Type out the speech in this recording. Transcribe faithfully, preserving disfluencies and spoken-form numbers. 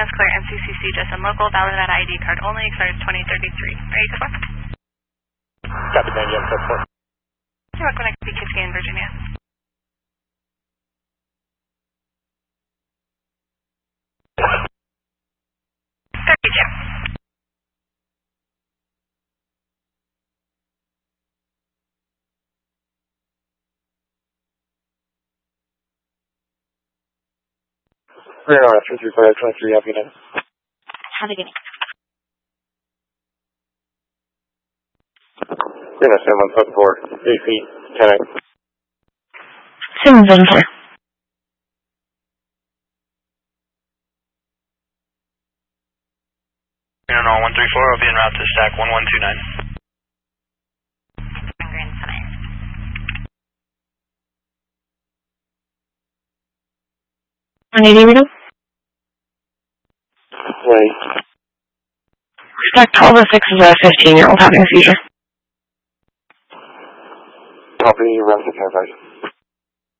Virginia is clear. M C C C just in local. Valid Nevada I D card only. Expires twenty thirty-three. Ready to four? Copy, Danny, M four. You're welcome next to B K C in Virginia. thirty-two. We're on after three five twenty-three, happy night. Have a good night. We're on San one seven four, eight feet, ten eight. San one seven four. Internet one three four, I'll be en route to stack one one two nine. one eighty, Rito? Wait. Stack twelve oh six is a fifteen-year-old having a seizure. Copy, route to ten five.